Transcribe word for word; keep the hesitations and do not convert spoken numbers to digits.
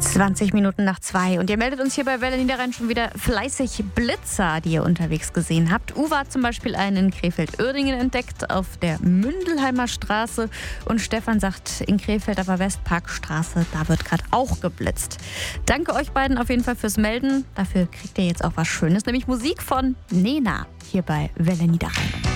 zwanzig Minuten nach zwei. Und ihr meldet uns hier bei Welle Niederrhein schon wieder fleißig Blitzer, die ihr unterwegs gesehen habt. Uwe hat zum Beispiel einen in Krefeld-Uerdingen entdeckt, auf der Mündelheimer Straße. Und Stefan sagt, in Krefeld aber Westparkstraße, da wird gerade auch geblitzt. Danke euch beiden auf jeden Fall fürs Melden. Dafür kriegt ihr jetzt auch was Schönes, nämlich Musik von Nena hier bei Welle Niederrhein.